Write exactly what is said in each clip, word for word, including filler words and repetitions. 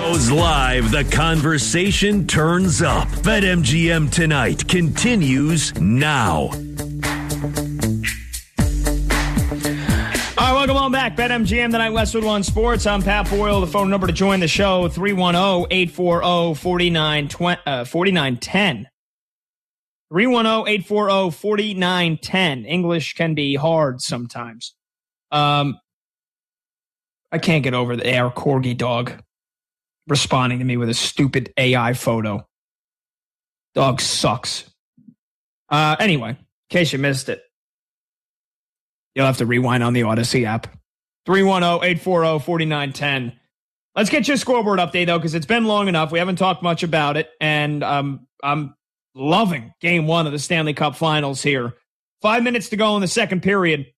goes live, the conversation turns up. BetMGM Tonight continues now. All right, welcome on back. BetMGM Tonight, Westwood One Sports. I'm Pat Boyle. The phone number to join the show, three one zero, eight four zero, four nine one zero. three one zero, eight four zero, four nine one zero. English can be hard sometimes. Um, I can't get over the our corgi dog responding to me with a stupid A I photo. Dog sucks. Uh, anyway, in case you missed it, you'll have to rewind on the Odyssey app. three one zero, eight four zero, four nine one zero. Let's get your scoreboard update, though, because it's been long enough. We haven't talked much about it, and um, I'm loving game one of the Stanley Cup Finals here. Five minutes to go in the second period.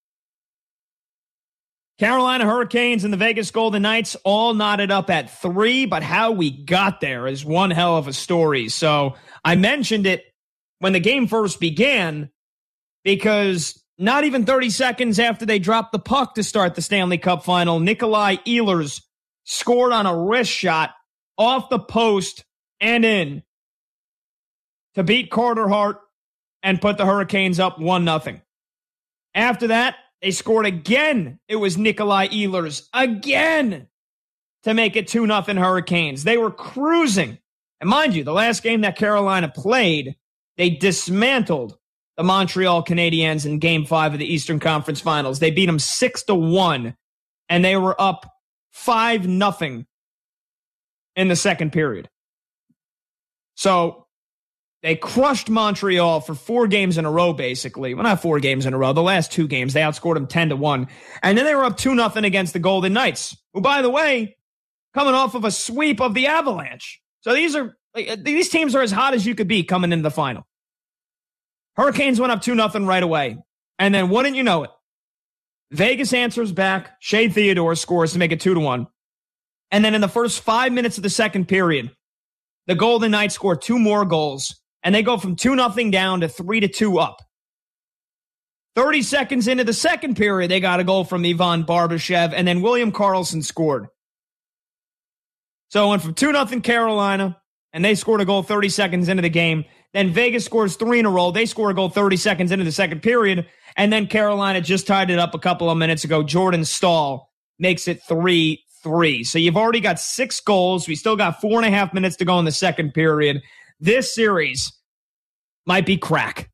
Carolina Hurricanes and the Vegas Golden Knights all knotted up at three, but how we got there is one hell of a story. So I mentioned it when the game first began because not even thirty seconds after they dropped the puck to start the Stanley Cup Final, Nikolai Ehlers scored on a wrist shot off the post and in to beat Carter Hart and put the Hurricanes up one nothing. After that, they scored again. It was Nikolai Ehlers again to make it two nothing Hurricanes. They were cruising. And mind you, the last game that Carolina played, they dismantled the Montreal Canadiens in game five of the Eastern Conference Finals. They beat them six to one, and they were up five nothing in the second period. So they crushed Montreal for four games in a row, basically. Well, not four games in a row. The last two games, they outscored them ten to one. And then they were up two nothing against the Golden Knights, who, by the way, coming off of a sweep of the Avalanche. So these are these teams are as hot as you could be coming into the final. Hurricanes went up two nothing right away. And then, wouldn't you know it, Vegas answers back. Shea Theodore scores to make it two to one. And then in the first five minutes of the second period, the Golden Knights score two more goals. And they go from two nothing down to three to two up. thirty seconds into the second period, they got a goal from Ivan Barbashev, and then William Karlsson scored. So it went from two nothing Carolina, and they scored a goal thirty seconds into the game. Then Vegas scores three in a row. They score a goal thirty seconds into the second period, and then Carolina just tied it up a couple of minutes ago. Jordan Staal makes it three three. So you've already got six goals. We still got four and a half minutes to go in the second period. This series might be crack.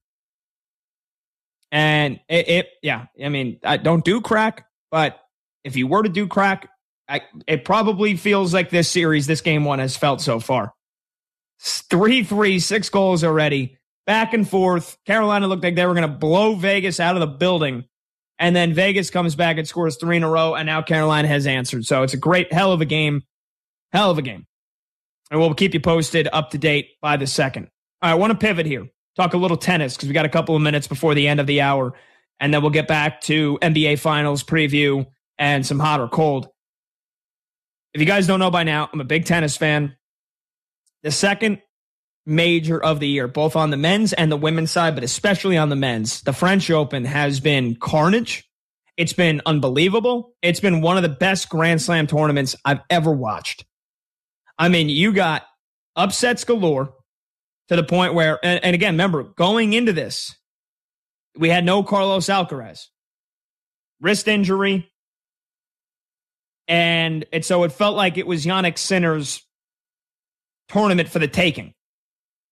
And it, it yeah, I mean, I don't do crack, but if you were to do crack, I, it probably feels like this series, this game one has felt so far. three three, six goals already, back and forth. Carolina looked like they were going to blow Vegas out of the building. And then Vegas comes back and scores three in a row, and now Carolina has answered. So it's a great, hell of a game. Hell of a game. And we'll keep you posted, up to date by the second. All right, I want to pivot here. Talk a little tennis because we got a couple of minutes before the end of the hour. And then we'll get back to N B A Finals preview and some hot or cold. If you guys don't know by now, I'm a big tennis fan. The second major of the year, both on the men's and the women's side, but especially on the men's, the French Open has been carnage. It's been unbelievable. It's been one of the best Grand Slam tournaments I've ever watched. I mean, you got upsets galore to the point where, and, and again, remember, going into this, we had no Carlos Alcaraz. Wrist injury. And, and so it felt like it was Jannik Sinner's tournament for the taking.